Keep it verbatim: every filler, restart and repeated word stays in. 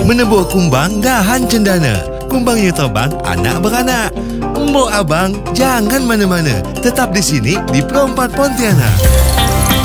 Menebur kumbang dahan cendana. Kumbangnya terbang anak beranak. Mbok abang jangan mana-mana. Tetap di sini di Perempat Pontianak.